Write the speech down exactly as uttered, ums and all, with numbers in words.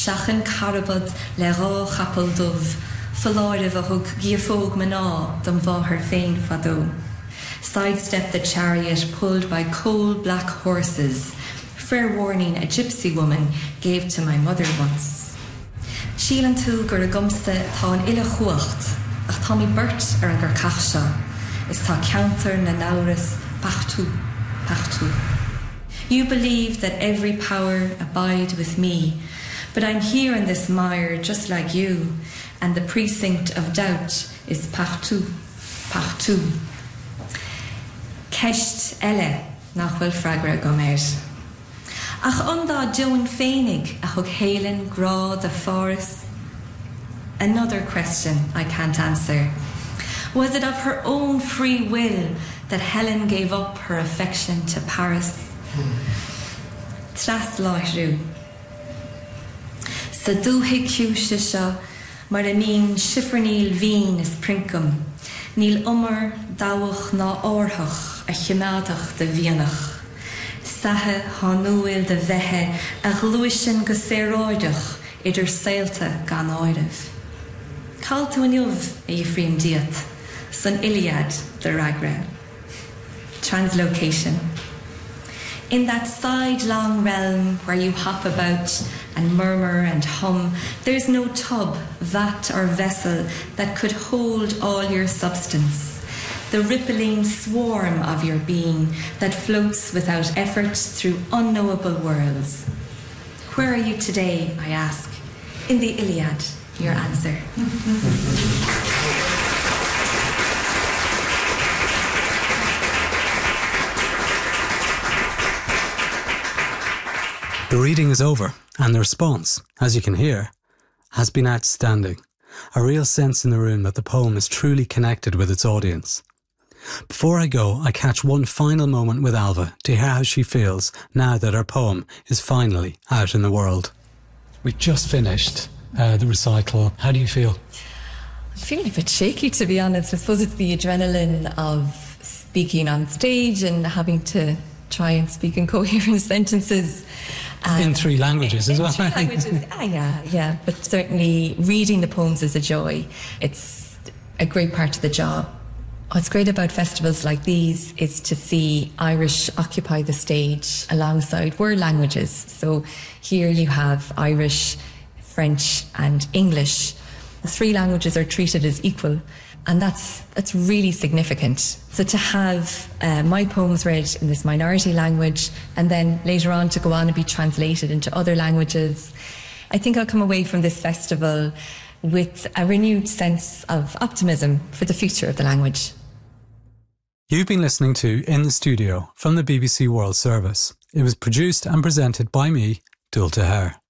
Shachan carabad le rá chapel dove, Falláirih a thug giafóg maná dom bháthar féin fadó. Sidestepped the chariot pulled by coal black horses. Fair warning a gypsy woman gave to my mother once. Sílan tú gur a gumsa tá an ille chuacht, ach tá mi burt ar an gur cach seo. Is tá counter na nauras pachtu, pachtu. You believe that every power abide with me, but I'm here in this mire just like you, and the precinct of doubt is pachtu, pachtu. Ceist eile nach bhfuil freagra go méid. Ach undá Joan féinnig a thug héileann grá the forest. Another question I can't answer. Was it of her own free will that Helen gave up her affection to Paris? Tras láithreú. Sa dúthaigh ciúise seo mar a níl sifirníl vín is princum, níl umar dáwach ná orthach a chimadach de bhíanach. Sathe hanúil de bheitthe a gluisin go séróidech idir sailta gan áirimh. Call tú an iomh a Ephraim Diat, son Iliad the Ragra. Translocation. In that sidelong realm where you hop about and murmur and hum, there's no tub, vat or vessel that could hold all your substance. The rippling swarm of your being that floats without effort through unknowable worlds. Where are you today, I ask? In the Iliad, your answer. The reading is over, and the response, as you can hear, has been outstanding. A real sense in the room that the poem is truly connected with its audience. Before I go, I catch one final moment with Ailbhe to hear how she feels now that her poem is finally out in the world. We've just finished uh, the recital. How do you feel? I'm feeling a bit shaky, to be honest. I suppose it's the adrenaline of speaking on stage and having to try and speak in coherent sentences. Um, in three languages in, as well. In three languages, ah, yeah, yeah. But certainly reading the poems is a joy. It's a great part of the job. What's great about festivals like these is to see Irish occupy the stage alongside world languages. So here you have Irish, French and English. The three languages are treated as equal, and that's that's really significant. So to have uh, my poems read in this minority language and then later on to go on and be translated into other languages, I think I'll come away from this festival with a renewed sense of optimism for the future of the language. You've been listening to In the Studio from the B B C World Service. It was produced and presented by me, Dul Tahir.